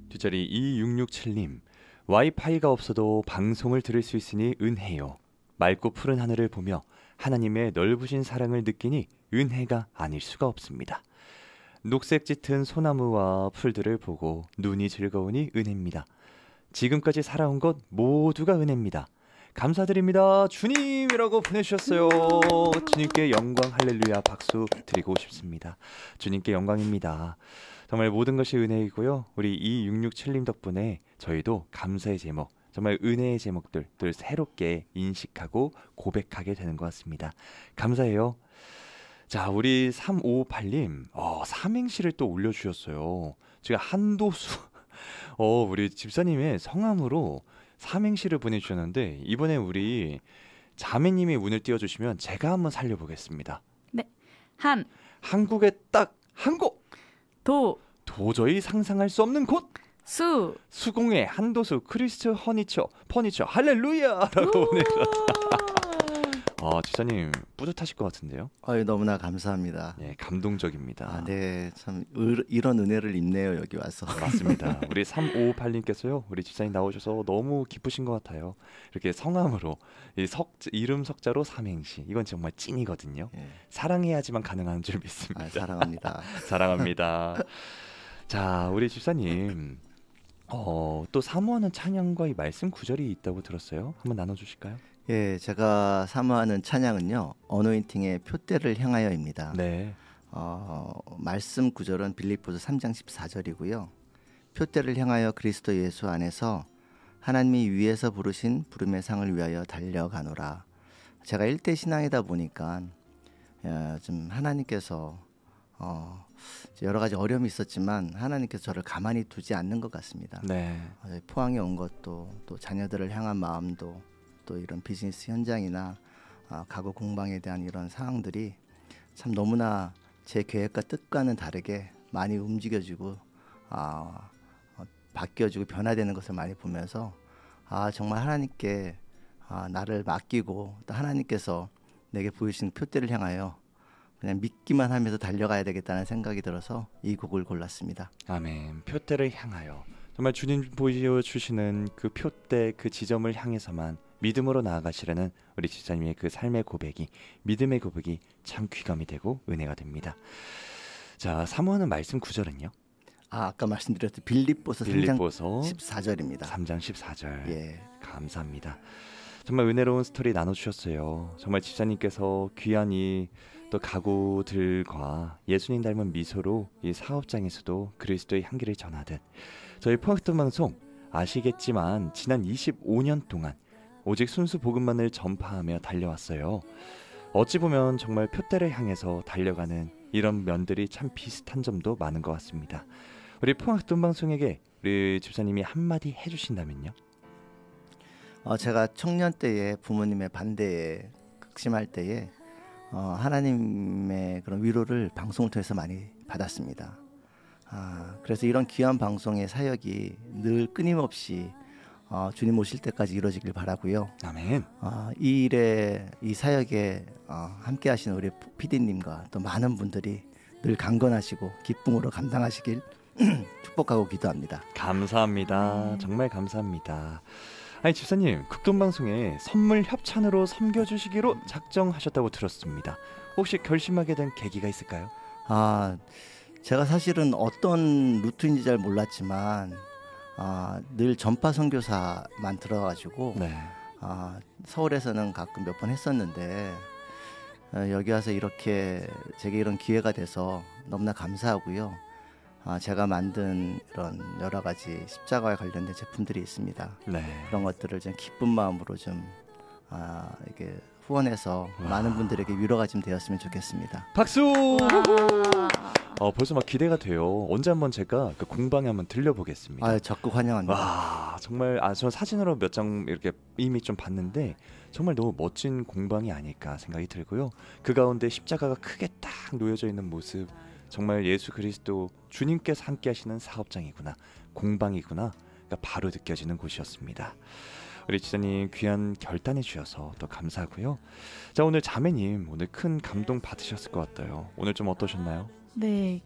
뒷자리 2667님, 와이파이가 없어도 방송을 들을 수 있으니 은혜요. 맑고 푸른 하늘을 보며 하나님의 넓으신 사랑을 느끼니 은혜가 아닐 수가 없습니다. 녹색 짙은 소나무와 풀들을 보고 눈이 즐거우니 은혜입니다. 지금까지 살아온 것 모두가 은혜입니다. 감사드립니다. 주님이라고 보내주셨어요. 주님께 영광 할렐루야 박수 드리고 싶습니다. 주님께 영광입니다. 정말 모든 것이 은혜이고요. 우리 2667님 덕분에 저희도 감사의 제목, 정말 은혜의 제목들 늘 새롭게 인식하고 고백하게 되는 것 같습니다. 감사해요. 자, 우리 3558님 삼행시를 또 올려주셨어요. 제가 한도수 우리 집사님의 성함으로 삼행시를 보내주셨는데 이번에 우리 자매님이 운을 띄워주시면 제가 한번 살려보겠습니다. 네. 한국에 딱 한 곳. 도저히 상상할 수 없는 곳. 수공예 한도수 크리스트 퍼니처 할렐루야라고 보내주셨다. 지사님 뿌듯하실 것 같은데요. 너무나 감사합니다. 네, 감동적입니다. 네, 참 이런 은혜를 입네요, 여기 와서. 맞습니다. 우리 3558님께서요, 우리 집사님 나오셔서 너무 기쁘신 것 같아요. 이렇게 성함으로 이름 석자로 삼행시, 이건 정말 찐이거든요. 예. 사랑해야지만 가능한 줄 믿습니다. 사랑합니다. 사랑합니다. 자, 우리 집사님 또 사모하는 찬양과 이 말씀 구절이 있다고 들었어요. 한번 나눠주실까요? 예, 제가 사모하는 찬양은요, 어노인팅의 표대를 향하여입니다. 네. 말씀 구절은 빌립보서 3장 14절이고요. 표대를 향하여 그리스도 예수 안에서 하나님이 위에서 부르신 부름의 상을 위하여 달려가노라. 제가 일대 신앙이다 보니까 좀 하나님께서 여러 가지 어려움이 있었지만 하나님께서 저를 가만히 두지 않는 것 같습니다. 네. 포항에 온 것도 또 자녀들을 향한 마음도 또 이런 비즈니스 현장이나 가구 공방에 대한 이런 상황들이 참 너무나 제 계획과 뜻과는 다르게 많이 움직여지고 바뀌어지고 변화되는 것을 많이 보면서 정말 하나님께 나를 맡기고 또 하나님께서 내게 보이시는 표대를 향하여 그냥 믿기만 하면서 달려가야 되겠다는 생각이 들어서 이 곡을 골랐습니다. 아멘. 표대를 향하여 정말 주님 보여주시는 그 표대 그 지점을 향해서만 믿음으로 나아가시려는 우리 집사님의 그 삶의 고백이 믿음의 고백이 참 귀감이 되고 은혜가 됩니다. 자, 사모하는 말씀 구절은요? 아까 말씀드렸던 빌립보서 3장 14절입니다. 3장 14절. 예. 감사합니다. 정말 은혜로운 스토리 나눠주셨어요. 정말 집사님께서 귀한 또 가구들과 예수님 닮은 미소로 이 사업장에서도 그리스도의 향기를 전하듯 저희 포항스톤 방송 아시겠지만 지난 25년 동안 오직 순수 복음만을 전파하며 달려왔어요. 어찌 보면 정말 표대를 향해서 달려가는 이런 면들이 참 비슷한 점도 많은 것 같습니다. 우리 포항스톤 방송에게 우리 집사님이 한마디 해주신다면요? 제가 청년 때에 부모님의 반대에 극심할 때에 하나님의 그런 위로를 방송을 통해서 많이 받았습니다. 그래서 이런 귀한 방송의 사역이 늘 끊임없이 주님 오실 때까지 이루어지길 바라고요. 아멘. 이 일에 이 사역에 함께 하시는 우리 PD님과 또 많은 분들이 늘 강건하시고 기쁨으로 감당하시길 축복하고 기도합니다. 감사합니다. 정말 감사합니다. 아니 집사님, 극동방송에 선물 협찬으로 섬겨주시기로 작정하셨다고 들었습니다. 혹시 결심하게 된 계기가 있을까요? 제가 사실은 어떤 루트인지 잘 몰랐지만 늘 전파 선교사만 들어가지고 네. 서울에서는 가끔 몇 번 했었는데 여기 와서 이렇게 제게 이런 기회가 돼서 너무나 감사하고요. 제가 만든 이런 여러 가지 십자가와 관련된 제품들이 있습니다. 네. 그런 것들을 좀 기쁜 마음으로 좀 이렇게 후원해서 많은 분들에게 위로가 좀 되었으면 좋겠습니다. 박수! 벌써 막 기대가 돼요. 언제 한번 제가 그 공방에 한번 들려보겠습니다. 적극 환영합니다. 와, 정말 저 사진으로 몇 장 이렇게 이미 좀 봤는데 정말 너무 멋진 공방이 아닐까 생각이 들고요. 그 가운데 십자가가 크게 딱 놓여져 있는 모습, 정말 예수 그리스도 주님께서 함께 하시는 사업장이구나, 공방이구나, 그러니까 바로 느껴지는 곳이었습니다. 우리 지사님 귀한 결단해 주셔서 또 감사하고요. 자, 오늘 자매님 오늘 큰 감동 받으셨을 것 같아요. 오늘 좀 어떠셨나요? 네,